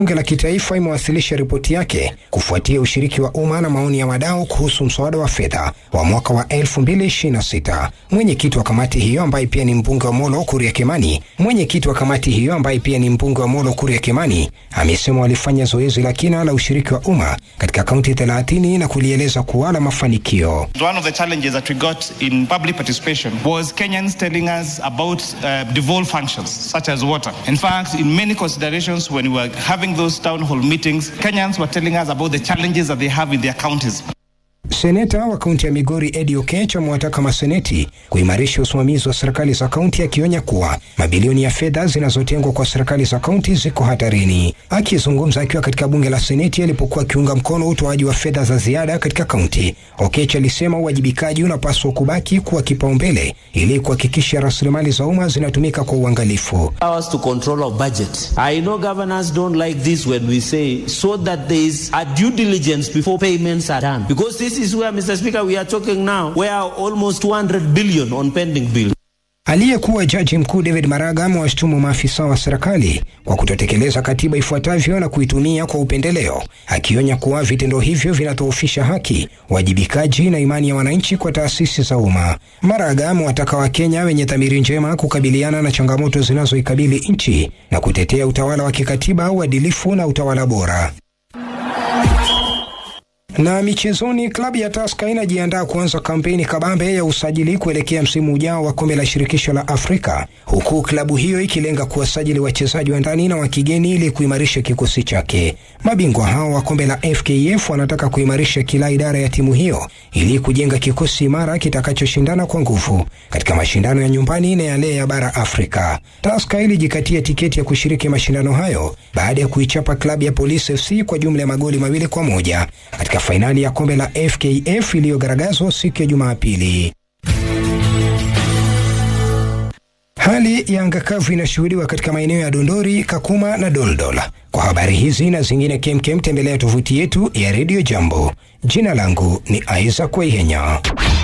Bunge la Kitaifa imewasilisha ripoti yake kufuatia ushiriki wa umma na maoni ya wadau kuhusu mswada wa fedha wa mwaka wa 2026. Mwenyekiti wa kamati hiyo ambaye pia ni mbunge wa Molo Kuria Kimani amesema walifanya zoezi la kina la ushiriki wa umma katika kaunti 30 na kulieleza kuwa na mafanikio. One of the challenges that we got in public participation was Kenyans telling us about devolved functions such as water. In fact, in many considerations when we were having those town hall meetings, Kenyans were telling us about the challenges that they have in their counties. Seneta wa kaunti ya Migori Eddie Oketch amewataka maseneti kuimarisha usimamizi wa serikali za kaunti, akionya kuwa mabilioni ya fedha zinazotengwa kwa serikali za kaunti ziko hatarini. Akizungumza akiwa katika bunge la seneti alipokuwa kiunga mkono utoaji wa fedha za ziada katika kaunti, Oketch alisema uwajibikaji unapaswa kubaki kuwa kipaumbele ili kuhakikisha rasilimali za umma zinatumika kwa uangalifu. Powers to control of budget. I know governors don't like this when we say so that there is a due diligence before payments are done, because this is where, Mr. Speaker, we are talking now, we are almost 200 billion on pending bills. Aliyekuwa jaji mkuu David Maraga amewashtumu maafisa wa serikali kwa kutotekeleza katiba ifuatavyo na kuitumia kwa upendeleo, akionya kuwa vitendo hivyo vinadhoofisha haki, wajibikaji na imani ya wananchi kwa taasisi za umma. Maraga amewataka Wakenya wenye dhamiri njema kukabiliana na changamoto zinazoikabili nchi na kutetea utawala wa kikatiba, uadilifu na utawala bora. Na michezoni, klabu ya Tusker inajiandaa kuanza kampeni kabambe ya usajili kuelekea msimu ujao wa kombe la shirikisho la Afrika, huku klabu hiyo ikilenga kuwasajili wachezaji wa ndani na wa kigeni ili kuimarisha kikosi chake. Mabingwa hao wa kombe la FKF wanataka kuimarisha kila idara ya timu hiyo ili kujenga kikosi imara kitakachoshindana kwa nguvu katika mashindano ya nyumbani na yale ya bara Afrika. Tusker ilijikatia tiketi ya kushiriki mashindano hayo baada ya kuichapa klabu ya Police FC kwa jumla ya magoli 2-1 katika fainali ya kombe la FKF iliyogaragazwa siku ya Jumapili. Hali ya anga kavu inashuhudiwa katika maeneo ya Dondori, Kakuma na Doldol. Kwa habari hizi na zingine kemkem, tembelea tovuti yetu ya Radio Jambo. Jina langu ni Isaac Waihenya.